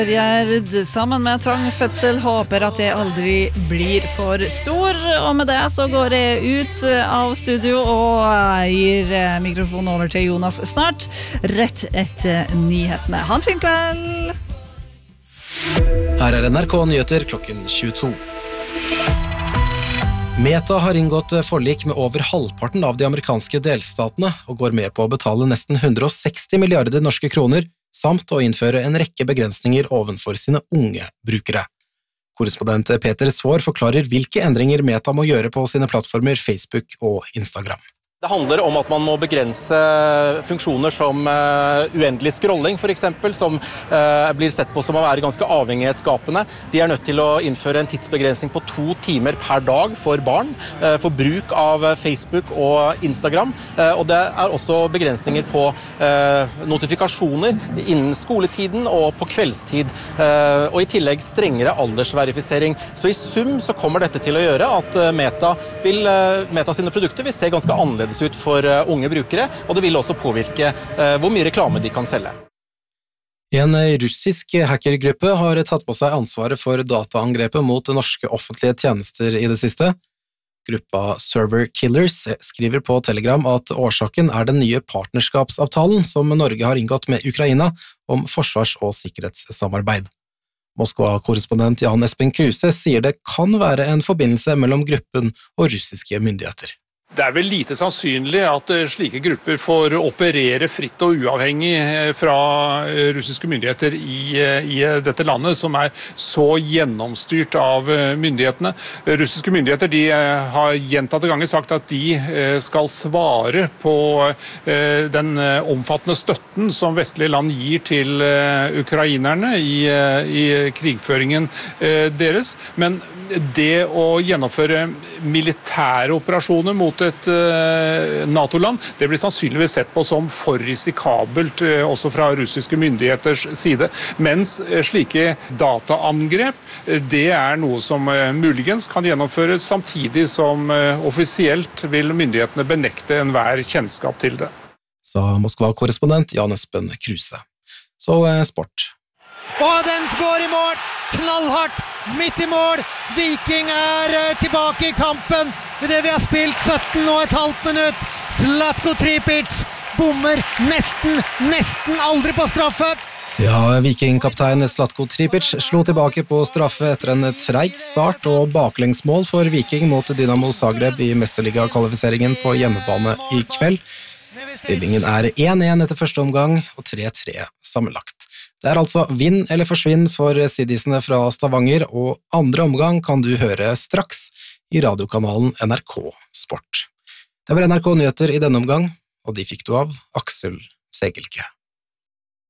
Gjerd sammen med trang fødsel håper at jeg aldri blir for stor, og med det så går jeg ut av studio og gir mikrofonen over til Jonas snart, rett etter nyhetene. Ha en fin kveld! Her NRK Nyheter klokken 22. Meta har inngått forlik med over halvparten av de amerikanske delstatene og går med på å betale nesten 160 milliarder norske kroner samt å innføre en rekke begrensninger ovenfor sine unge brukere. Korrespondent Peter Svår forklarer hvilke endringer Meta må gjøre på sine plattformer Facebook og Instagram. Det handler om at man må begrense funksjoner som uendelig scrolling, for eksempel, som blir sett på som å være ganske avhengighetsskapende. De er nødt til å innføre en tidsbegrensning på 2 timer per dag for barn, for bruk av Facebook og Instagram. Og det er også begrensninger på notifikasjoner innen skoletiden og på kveldstid. Og i tillegg strengere aldersverifisering. Så i sum så kommer dette til å gjøre at Meta sine produkter vil se ganske annerledes ut for unge brukere, og det vil også påvirke hvor mye reklame de kan selge. En russisk hackergruppe har tatt på seg ansvaret for dataangrepet mot norske offentlige tjenester i det siste. Gruppa Server Killers skriver på Telegram at årsaken er den nye partnerskapsavtalen som Norge har inngått med Ukraina om forsvars- og sikkerhetssamarbeid. Moskva-korrespondent Jan Espen Kruse sier det kan være en forbindelse mellom gruppen og russiske myndigheter. Det er vel lite sannsynlig at slike grupper får operere fritt og uavhengig fra russiske myndigheter i dette landet, som er så gjennomstyrt av myndighetene. Russiske myndigheter de har gjentatte ganger sagt at de skal svare på den omfattende støtten som vestlige land gir til ukrainerne i krigføringen deres, men det å gjennomføre militære operasjoner mot et NATO-land, det blir sannsynligvis sett på som for risikabelt også fra russiske myndigheters side, mens slike dataangrep, det er noe som muligens kan gjennomføres samtidig som offisielt vil myndighetene benekte enhver kjennskap til det. Sa Moskva-korrespondent Jan Espen Kruse. Så sport. Og den går i mål, knallhardt, midt i mål. Viking er tilbake i kampen i det vi har spilt 17,5 minutt. Zlatko Tripic bommer nesten aldri på straffe. Ja, Viking-kaptein Zlatko Tripic slo tilbake på straffe etter en treig start og baklengsmål for Viking mot Dynamo Zagreb i Mesterliga-kvalifiseringen på hjemmebane i kveld. Stillingen er 1-1 etter første omgang og 3-3 sammenlagt. Det er altså vinn eller forsvinn for sidisene fra Stavanger, og andre omgang kan du høre straks i radiokanalen NRK Sport. Det var NRK Nyheter i denne omgang, og de fikk du av Aksel Segelke.